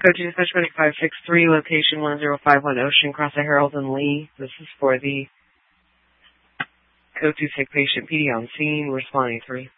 Code 2 Dispatch Medic 563, location 1051 Ocean, Cross the Herald and Lee. This is for the Code 2 sick patient PD on scene, responding 3.